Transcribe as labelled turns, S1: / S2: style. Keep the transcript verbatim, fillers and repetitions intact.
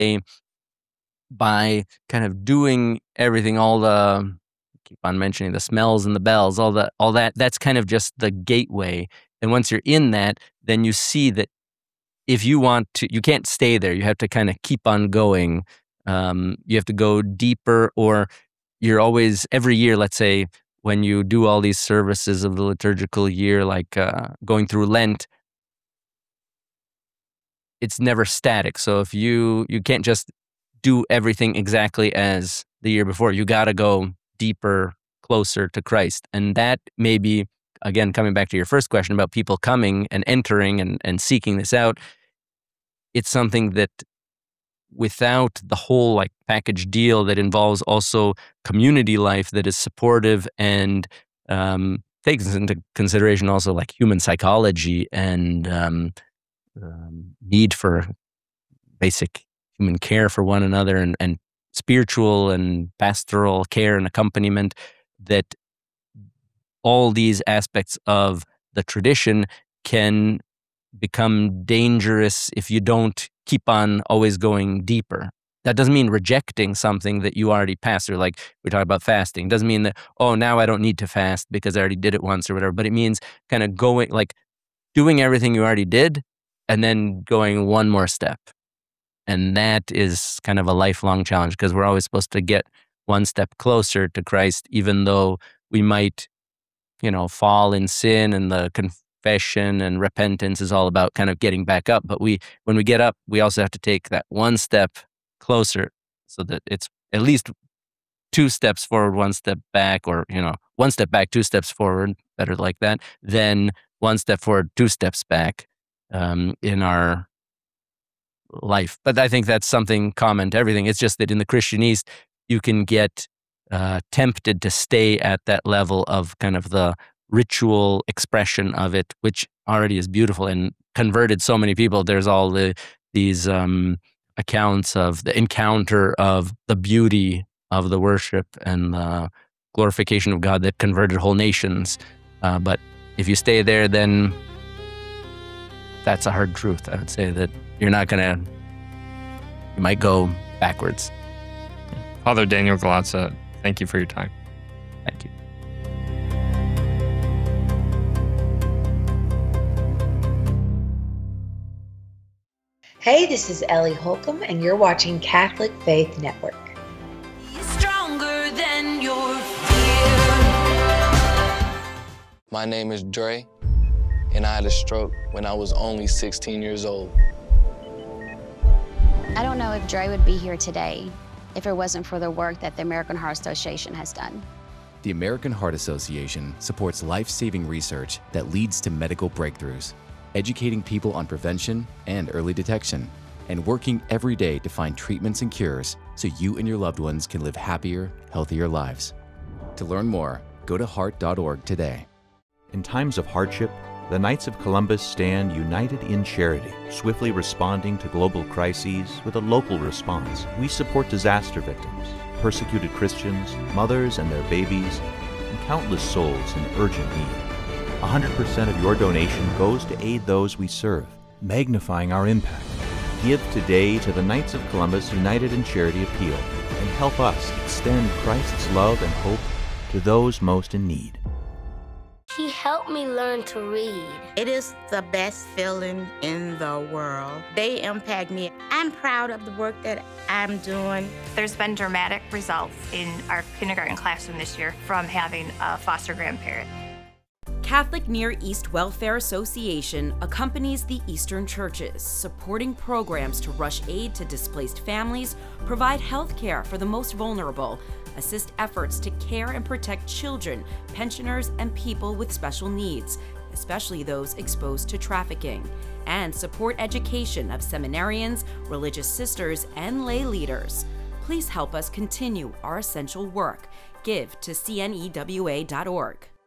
S1: say by kind of doing everything, all the, keep on mentioning the smells and the bells, all the all that, that's kind of just the gateway. And once you're in that, then you see that if you want to, you can't stay there. You have to kind of keep on going. Um, you have to go deeper, or you're always, every year, let's say, when you do all these services of the liturgical year, like uh, going through Lent, it's never static. So if you, you can't just do everything exactly as the year before. You got to go deeper, closer to Christ. And that may be, again, coming back to your first question about people coming and entering and, and seeking this out, it's something that without the whole like package deal that involves also community life that is supportive and um, takes into consideration also like human psychology and um, um, need for basic human care for one another, and, and spiritual and pastoral care and accompaniment, that all these aspects of the tradition can become dangerous if you don't keep on always going deeper. That doesn't mean rejecting something that you already passed through. Like we talk about fasting. It doesn't mean that, oh, now I don't need to fast because I already did it once or whatever. But it means kind of going, like doing everything you already did and then going one more step. And that is kind of a lifelong challenge, because we're always supposed to get one step closer to Christ, even though we might, you know, fall in sin, and the confession and repentance is all about kind of getting back up. But we, when we get up, we also have to take that one step closer, so that it's at least two steps forward, one step back, or, you know, one step back, two steps forward, better like that, then one step forward, two steps back um, in our life. But I think that's something common to everything. It's just that in the Christian East, you can get uh, tempted to stay at that level of kind of the ritual expression of it, which already is beautiful and converted so many people. There's all the these um, accounts of the encounter of the beauty of the worship and the glorification of God that converted whole nations. Uh, but if you stay there, then that's a hard truth. I would say that you're not going to, you might go backwards.
S2: Father Daniel Galazza, thank you for your time.
S1: Thank you.
S3: Hey, this is Ellie Holcomb, and you're watching Catholic Faith Network.
S4: Stronger than your fear.
S5: My name is Dre, and I had a stroke when I was only sixteen years old.
S6: I don't know if Dre would be here today if it wasn't for the work that the American Heart Association has done.
S7: The American Heart Association supports life-saving research that leads to medical breakthroughs, educating people on prevention and early detection, and working every day to find treatments and cures so you and your loved ones can live happier, healthier lives. To learn more, go to heart dot org today.
S8: In times of hardship, the Knights of Columbus stand united in charity, swiftly responding to global crises with a local response. We support disaster victims, persecuted Christians, mothers and their babies, and countless souls in urgent need. one hundred percent of your donation goes to aid those we serve, magnifying our impact. Give today to the Knights of Columbus United in Charity Appeal and help us extend Christ's love and hope to those most in need.
S9: He helped me learn to read.
S10: It is the best feeling in the world. They impact me. I'm proud of the work that I'm doing.
S11: There's been dramatic results in our kindergarten classroom this year from having a foster grandparent.
S12: Catholic Near East Welfare Association accompanies the Eastern churches, supporting programs to rush aid to displaced families, provide health care for the most vulnerable, assist efforts to care and protect children, pensioners, and people with special needs, especially those exposed to trafficking, and support education of seminarians, religious sisters, and lay leaders. Please help us continue our essential work. Give to C N E W A dot org.